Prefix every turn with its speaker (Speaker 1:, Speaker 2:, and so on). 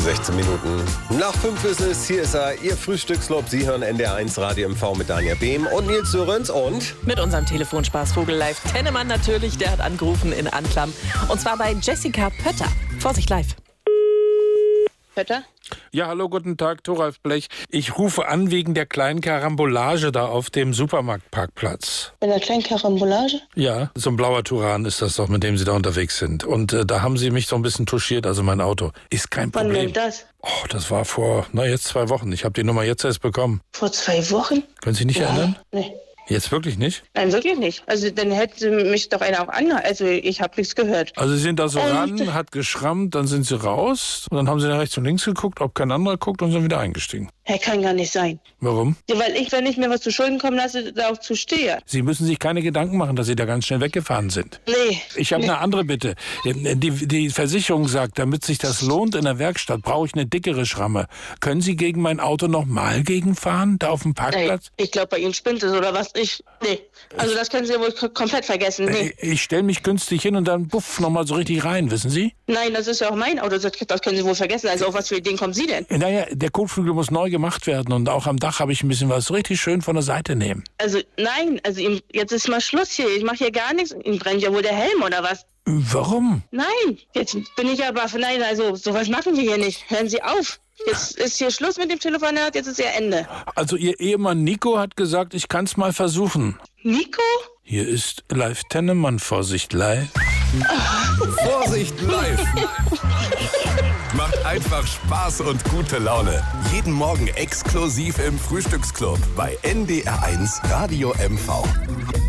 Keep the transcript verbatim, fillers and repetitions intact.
Speaker 1: sechzehn Minuten. Nach fünf ist es, hier ist er, Ihr Frühstückslob. Sie hören N D R eins Radio M V mit Daniel Behm und Nils Sörenz und...
Speaker 2: Mit unserem Telefonspaßvogel live Tennemann natürlich, der hat angerufen in Anklam. Und zwar bei Jessica Pötter. Vorsicht live.
Speaker 3: Pötter?
Speaker 4: Ja, hallo, guten Tag, Thoralf Blech. Ich rufe an wegen der kleinen Karambolage da auf dem Supermarktparkplatz.
Speaker 3: Bei der kleinen Karambolage?
Speaker 4: Ja, so ein blauer Turan ist das doch, mit dem Sie da unterwegs sind. Und äh, da haben Sie mich so ein bisschen touchiert, also mein Auto. Ist kein Problem.
Speaker 3: Wann denn das?
Speaker 4: Oh, das war vor, na jetzt zwei Wochen. Ich habe die Nummer jetzt erst bekommen.
Speaker 3: Vor zwei Wochen?
Speaker 4: Können Sie sich nicht
Speaker 3: Ja.
Speaker 4: erinnern?
Speaker 3: Nee.
Speaker 4: Jetzt wirklich nicht?
Speaker 3: Nein, wirklich nicht. Also dann hätte mich doch einer auch angehalten. Also ich habe nichts gehört.
Speaker 4: Also Sie sind da so
Speaker 3: Und-
Speaker 4: ran, hat geschrammt, dann sind Sie raus und dann haben Sie nach rechts und links geguckt, ob kein anderer guckt und sind wieder eingestiegen.
Speaker 3: Hey, kann gar nicht sein.
Speaker 4: Warum?
Speaker 3: Ja, weil ich, wenn ich mir was zu Schulden kommen lasse, da auch zu stehe.
Speaker 4: Sie müssen sich keine Gedanken machen, dass Sie da ganz schnell weggefahren sind.
Speaker 3: Nee.
Speaker 4: Ich habe eine andere Bitte. Die, die Versicherung sagt, damit sich das lohnt in der Werkstatt, brauche ich eine dickere Schramme. Können Sie gegen mein Auto nochmal gegenfahren, da auf dem
Speaker 3: Nee.
Speaker 4: Parkplatz?
Speaker 3: Ich glaube, bei Ihnen spinnt es oder was? Ich, nee. Also das können Sie wohl k- komplett vergessen. Nee.
Speaker 4: Ich, ich stelle mich günstig hin und dann buff nochmal so richtig rein, wissen Sie?
Speaker 3: Nein, das ist ja auch mein Auto. Das, das können Sie wohl vergessen. Also auf was für Ideen kommen Sie denn?
Speaker 4: Naja, der Kotflügel muss neu gemacht werden und auch am Dach habe ich ein bisschen was richtig schön von der Seite nehmen.
Speaker 3: Also nein, also ihm, jetzt ist mal Schluss hier. Ich mache hier gar nichts. Ihm brennt ja wohl der Helm oder was?
Speaker 4: Warum?
Speaker 3: Nein, jetzt bin ich aber, nein, also sowas machen wir hier nicht. Hören Sie auf. Jetzt ist hier Schluss mit dem Telefonat, jetzt ist ja Ende.
Speaker 4: Also Ihr Ehemann Nico hat gesagt, ich kann es mal versuchen.
Speaker 3: Nico?
Speaker 4: Hier ist live Tennemann, Vorsicht live.
Speaker 1: Vorsicht live!
Speaker 5: Macht einfach Spaß und gute Laune. Jeden Morgen exklusiv im Frühstücksclub bei N D R eins Radio M V.